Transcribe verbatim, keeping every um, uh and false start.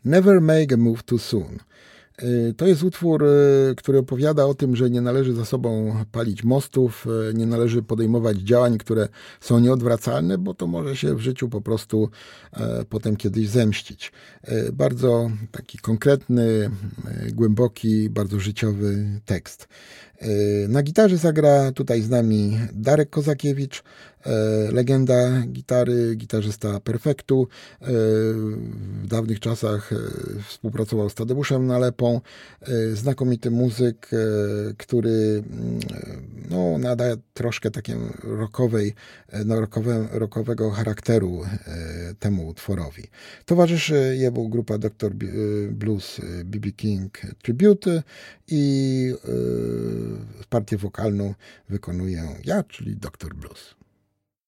Never make a move too soon. To jest utwór, który opowiada o tym, że nie należy za sobą palić mostów, nie należy podejmować działań, które są nieodwracalne, bo to może się w życiu po prostu potem kiedyś zemścić. Bardzo taki konkretny, głęboki, bardzo życiowy tekst. Na gitarze zagra tutaj z nami Darek Kozakiewicz, legenda gitary, gitarzysta perfektu. W dawnych czasach współpracował z Tadeuszem Nalepą. Znakomity muzyk, który no, nadaje troszkę takiego rockowej, no, rockowe, rockowego charakteru temu utworowi. Towarzyszy jemu grupa doktor Blues B B King Tribute i partię wokalną wykonuję ja, czyli doktor Blues.